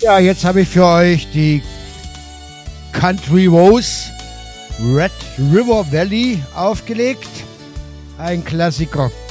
Ja, jetzt habe ich für euch die Country Rose Red River Valley aufgelegt. Ein Klassiker.